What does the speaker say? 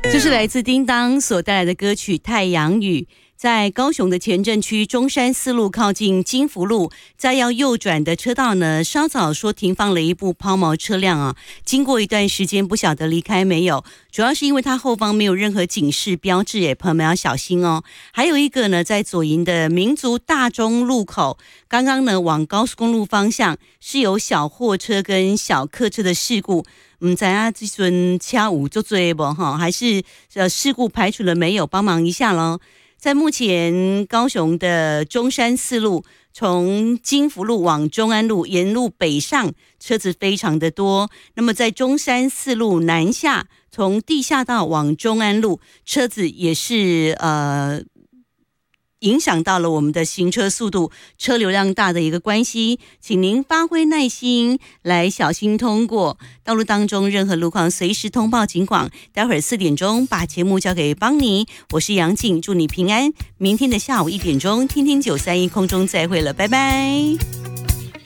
这是来自叮当所带来的歌曲《太阳雨》。在高雄的前镇区中山四路靠近金福路，在要右转的车道呢，稍早说停放了一部抛锚车辆啊。经过一段时间，不晓得离开没有，主要是因为它后方没有任何警示标志，朋友们要小心哦。还有一个呢，在左营的民族大中路口，刚刚呢往高速公路方向是有小货车跟小客车的事故。不知道这阵车有做多不哈？还是事故排除了没有？帮忙一下咯。在目前高雄的中山四路，从金福路往中安路沿路北上，车子非常的多。那么在中山四路南下，从地下道往中安路，车子也是影响到了我们的行车速度，车流量大的一个关系，请您发挥耐心来小心通过。道路当中任何路况随时通报警广。待会儿4点钟把节目交给邦尼，我是杨静，祝你平安。明天的下午1点钟，听听931空中再会了，拜拜。